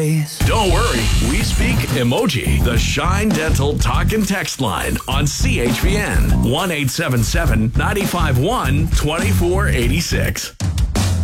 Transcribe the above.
Don't worry, we speak emoji. The Shine Dental Talk and Text line on CHVN 1-877-951-2486.